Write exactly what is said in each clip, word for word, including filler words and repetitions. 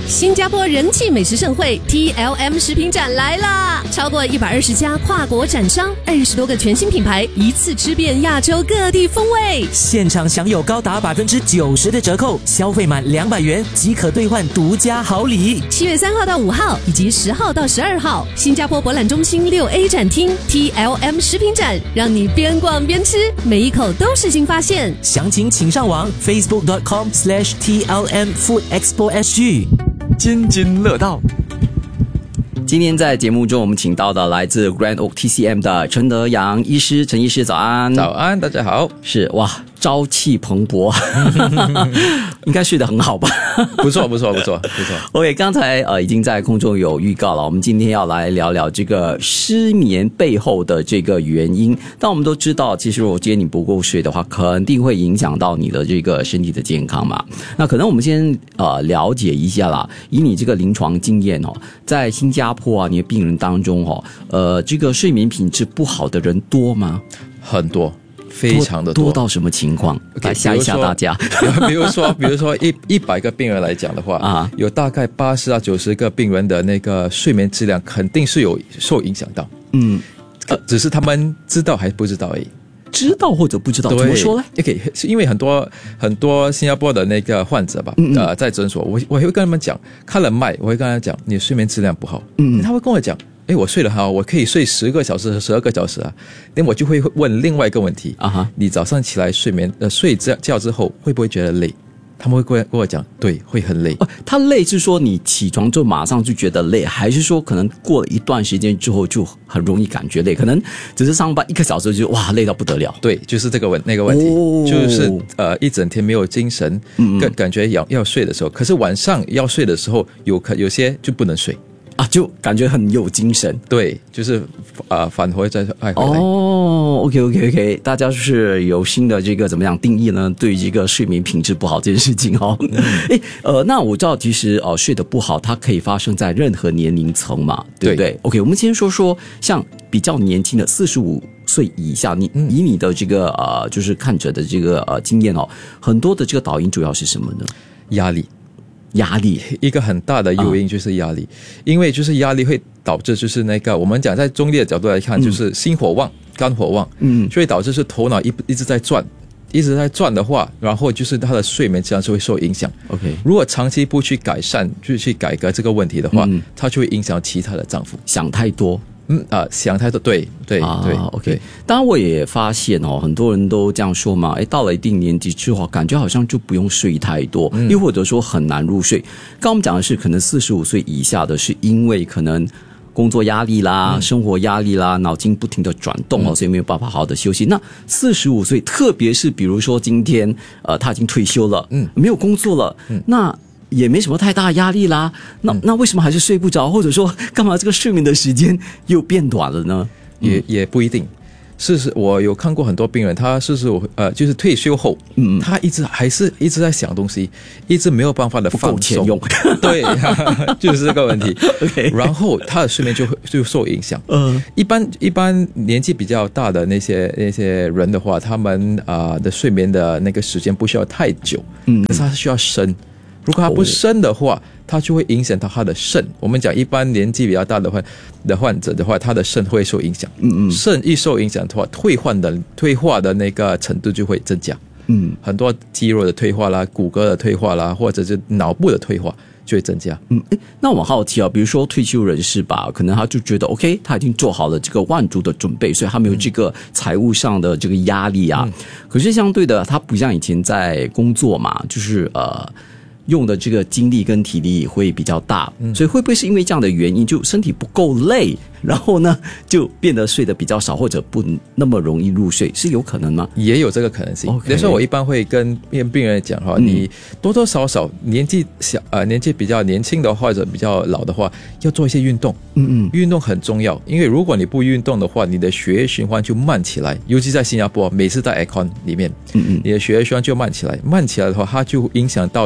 新加坡人气美食盛会 T L M 食品展来啦！超过一百二十家跨国展商，二十多个全新品牌，一次吃遍亚洲各地风味。 现场享有高达百分之九十的折扣，消费满两百元即可兑换独家好礼。 七月三号到五号，以及十号到十二号，新加坡博览中心六 A 展厅 T L M 食品展，让你边逛边吃，每一口都是新发现。 详情请上网 facebook dot com slash T L M Food Expo S G。津津乐道。 今天在节目中，我们请到的来自 Grand Oak T C M 的陈德阳医师，陈医师早安。 早安，大家好。 是哇，朝气蓬勃，应该睡得很好吧？ 不错，不错，不错，不错。 OK， 刚才呃已经在空中有预告了，我们今天要来聊聊这个失眠背后的这个原因。但我们都知道，其实如果今天你不够睡的话，肯定会影响到你的这个身体的健康嘛。那可能我们先呃了解一下啦，以你这个临床经验哦，在新加坡啊，你的病人当中哦，呃，这个睡眠品质不好的人多吗？ 很多。非常的多, 多到什么情况？ Okay, 来吓一吓大家。 比如说，比如说一一百个病人来讲的话，啊，有大概八十到九十个病人的那个睡眠质量肯定是有受影响到。嗯，呃，只是他们知道还不知道而已。 知道或者不知道，怎么说呢 ？OK， 是因为很多很多新加坡的那个患者吧，嗯嗯呃，在诊所，我我会跟他们讲，看了脉，我会跟他讲，你的睡眠质量不好，嗯，他会跟我讲。哎，我睡得好，我可以睡十个小时、十二个小时啊。那我就会问另外一个问题啊哈，你早上起来睡眠呃睡觉之后会不会觉得累？他们会跟我讲，对，会很累。 哦，他累是说你起床就马上就觉得累，还是说可能过了一段时间之后就很容易感觉累？可能只是上班一个小时就哇累到不得了。 对，就是这个问那个问题，哦、就是呃一整天没有精神，嗯感感觉要要睡的时候，可是晚上要睡的时候有可有些就不能睡。 啊，就感觉很有精神， 对，就是啊、呃，返回再爱回来。 哦 ，OK OK OK， 大家就是有新的这个怎么样定义呢？对于这个睡眠品质不好这件事情哦，哎、嗯，呃，那我知道其实哦、呃、睡得不好，它可以发生在任何年龄层嘛，对不对？对 OK， 我们先说说像比较年轻的四十五岁以下，你、嗯、以你的这个呃就是看者的这个呃经验哦，很多的这个导因主要是什么呢？ 压力。 压力一个很大的诱因就是压力、嗯、因为就是压力会导致就是那个我们讲在中医的角度来看、嗯、就是心火旺肝火旺，嗯，所以导致是头脑一一直在转一直在转的话，然后就是他的睡眠质量就会受影响。 OK， 如果长期不去改善就去改革这个问题的话、嗯、它就会影响其他的脏腑， 想太多嗯啊、呃，想太多，对对对、啊、 ，OK。当然，我也发现哦，很多人都这样说嘛。哎，到了一定年纪之后，感觉好像就不用睡太多，嗯、又或者说很难入睡。刚我们讲的是，可能四十五岁以下的，是因为可能工作压力啦、嗯、生活压力啦，脑筋不停的转动哦，嗯、所以没有办法好好的休息。那四十五岁，特别是比如说今天呃，他已经退休了，嗯，没有工作了，嗯，那。也没什么太大压力啦，那那为什么还是睡不着？或者说干嘛这个睡眠的时间又变短了呢？ 也、嗯、也不一定。是是，我有看过很多病人，他四十五呃，就是退休后，嗯，他一直还是一直在想东西，一直没有办法的放松， 用对，就是这个问题。Okay. 然后他的睡眠就会就受影响。嗯、呃，一般一般年纪比较大的那些那些人的话，他们啊、呃、的睡眠的那个时间不需要太久，嗯，可是他需要深。如果他不深的话，它就会影响到他的肾。我们讲一般年纪比较大的患的患者的话，他的肾会受影响。嗯嗯，肾一受影响的话，退化的退化的那个程度就会增加。嗯，很多肌肉的退化啦，骨骼的退化啦，或者是脑部的退化就会增加。 嗯，那我好奇啊，比如说退休人士吧，可能他就觉得 OK， 他已经做好了这个万足的准备，所以他没有这个财务上的这个压力啊。嗯、可是相对的，他不像以前在工作嘛，就是呃。用的这个精力跟体力会比较大，嗯、所以会不会是因为这样的原因，就身体不够累，然后呢就变得睡得比较少，或者不那么容易入睡，是有可能吗？ 也有这个可能性。 Okay. 比如说我一般会跟病人讲哈，嗯、你多多少少年纪小呃年纪比较年轻的或者比较老的话，要做一些运动。嗯嗯，运动很重要，因为如果你不运动的话，你的血液循环就慢起来，尤其在新加坡，每次在 aircon 里面，嗯嗯，你的血液循环就慢起来，慢起来的话，它就影响到就是我们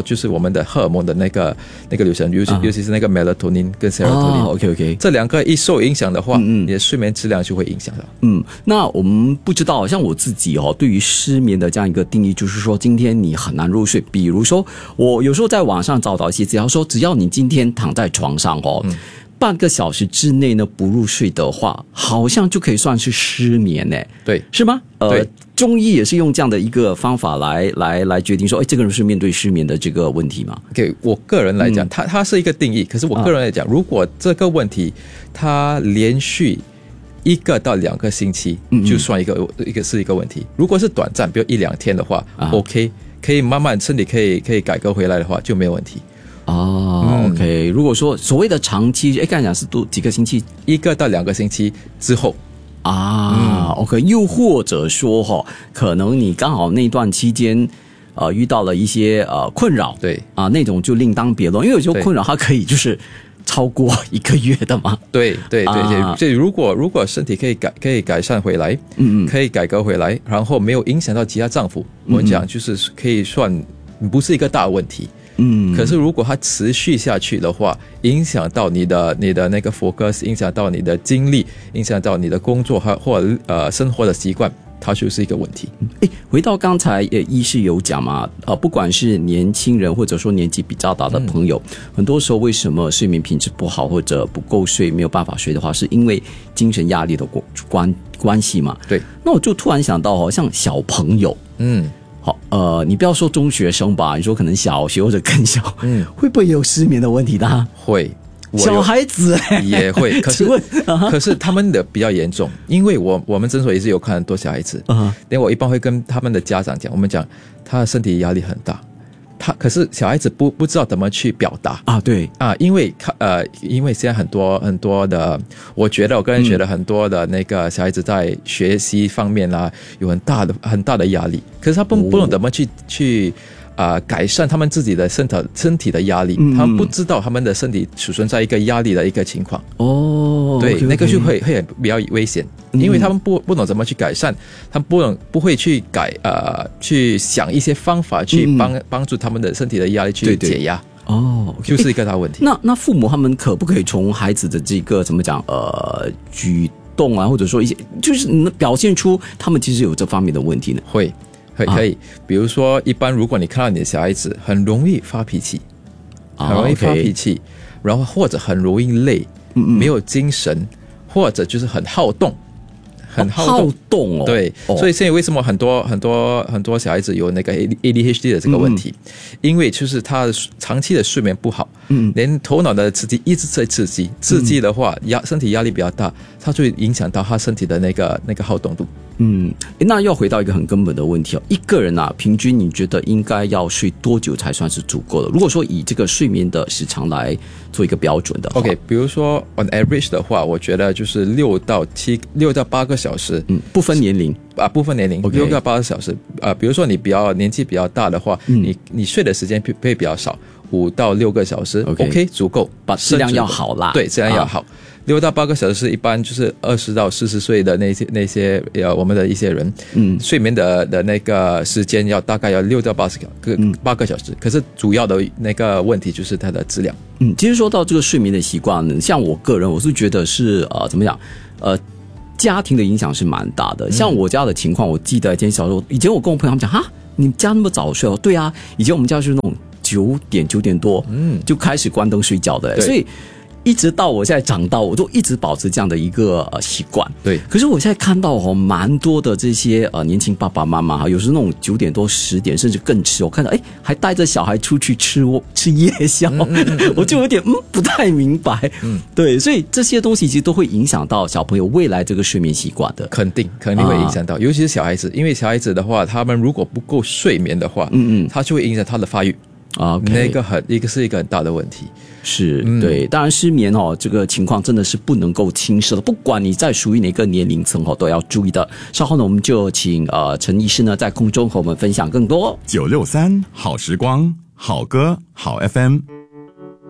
们的荷尔蒙的那个那个流程，尤其、啊、尤其是那个 melatonin 跟 serotonin、哦、 OK OK， 这两个一受影响的话，嗯嗯你的睡眠质量就会影响到。 嗯，那我们不知道，像我自己哦，对于失眠的这样一个定义，就是说今天你很难入睡。比如说，我有时候在网上找到一些资料说，只要你今天躺在床上哦。嗯半个小时之内呢不入睡的话，好像就可以算是失眠呢。 对， 是吗？ 呃， 对，中医也是用这样的一个方法来来来决定说，哎，这个人是面对失眠的这个问题吗？ 给、okay, 我个人来讲，嗯、它它是一个定义。可是我个人来讲，啊、如果这个问题它连续一个到两个星期，嗯嗯就算一个一个是一个问题。如果是短暂，比如一两天的话、啊、，OK， 可以慢慢身体可以可以改革回来的话，就没有问题。 哦、嗯、，OK。如果说所谓的长期，哎，刚才讲是多几个星期， 一个到两个星期之后啊、嗯、，OK。又或者说哈、哦，可能你刚好那段期间，呃，遇到了一些呃困扰， 对啊，那种就另当别论。因为有时候困扰它可以就是超过一个月的嘛。 对对对对，所以、啊、如果如果身体可以改可以改善回来，嗯嗯，可以改革回来，然后没有影响到其他脏腑，我们讲就是可以算不是一个大问题。嗯，可是如果它持续下去的话，影响到你的你的那个 focus， 影响到你的精力，影响到你的工作和或者呃生活的习惯，它就是一个问题。 诶，回到刚才呃医师有讲嘛，呃，不管是年轻人或者说年纪比较大的朋友，嗯、很多时候为什么睡眠品质不好或者不够睡，没有办法睡的话，是因为精神压力的关关系嘛？ 对。 那我就突然想到，好像小朋友，嗯。好，呃，你不要说中学生吧，你说可能小学或者更小，嗯，会不会有失眠的问题的？ 会， 小孩子也会，可是可是他们的比较严重，因为我我们诊所也是有看很多小孩子，嗯，因为我一般会跟他们的家长讲，我们讲他的身体压力很大。他可是小孩子不不知道怎么去表达啊，对啊，因为呃，因为现在很多很多的，我觉得我个人觉得很多的那个小孩子在学习方面啊，有很大的很大的压力，可是他不不懂怎么去去啊、呃、改善他们自己的身体身体的压力，嗯、他们不知道他们的身体储存在一个压力的一个情况哦，对， okay, 那个就会会比较危险。因为他们不不懂怎么去改善，他们不懂不会去改呃去想一些方法去帮、嗯、帮助他们的身体的压力去解压。 对对哦， okay, 就是一个大问题。 那那父母他们可不可以从孩子的这个怎么讲呃举动啊，或者说一些就是能表现出他们其实有这方面的问题呢？ 会会可以、啊，比如说一般如果你看到你的小孩子很容易发脾气，很容易发脾气，啊 okay、然后或者很容易累，嗯嗯没有精神，或者就是很好动。很好动， 好动哦， 对、哦，所以现在为什么很多很多很多小孩子有那个 A D H D 的这个问题、嗯，因为就是他长期的睡眠不好，嗯，连头脑的刺激一直在刺激，刺激的话压身体压力比较大，它就会影响到他身体的那个那个好动度。 嗯，那要回到一个很根本的问题哦，一个人啊，平均你觉得应该要睡多久才算是足够的？如果说以这个睡眠的时长来做一个标准的话 ，OK， 比如说 on average 的话，我觉得就是六到七六到八个小时， 嗯，不分年龄啊，不分年龄，六到八个小时啊。比如说你比较年纪比较大的话，嗯、你你睡的时间会比较少，五到六个小时 ，OK，, okay 足够， 把质量要好啦， 对，质量要好。啊六到八个小时，一般就是二十到四十岁的那些那些呃，我们的一些人，嗯，睡眠的的那个时间要大概要六到八十个八个小时。可是主要的那个问题就是它的质量。 嗯，其实说到这个睡眠的习惯呢，像我个人，我是觉得是呃，怎么讲，呃。家庭的影响是蛮大的，像我家的情况，我记得以前小时候，以前我跟我朋友他们讲，哈，你家那么早睡哦？对啊，以前我们家就是那种九点九点多，嗯，就开始关灯睡觉的，所以一直到我现在长大，我都一直保持这样的一个呃习惯。 对， 可是我现在看到哦，蛮多的这些呃年轻爸爸妈妈哈，有时候那种九点多、十点甚至更迟，我看到哎还带着小孩出去吃吃夜宵，嗯嗯嗯我就有点嗯不太明白。嗯，对，所以这些东西其实都会影响到小朋友未来这个睡眠习惯的。 肯定肯定会影响到，啊、尤其是小孩子，因为小孩子的话，他们如果不够睡眠的话，嗯嗯，他就会影响他的发育。 啊、okay ， 那个很一个是一个很大的问题， 是、嗯、对。当然，失眠哦，这个情况真的是不能够轻视的。不管你在属于哪个年龄层哦，都要注意的。稍后呢，我们就请呃陈医师呢在空中和我们分享更多。 九六三好时光，好歌好 F M。